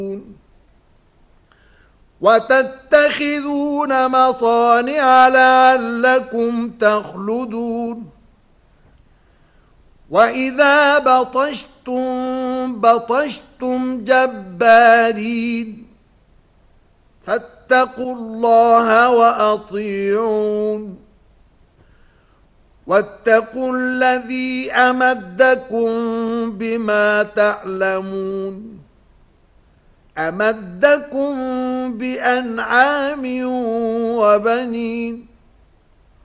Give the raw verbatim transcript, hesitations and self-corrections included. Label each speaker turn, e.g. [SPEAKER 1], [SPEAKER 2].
[SPEAKER 1] وتتخذون مصانع لعلكم تخلدون وإذا بطشتم بطشتم جبارين فاتقوا الله وأطيعون واتقوا الذي أمدكم بما تعلمون أمدكم بأنعام وبنين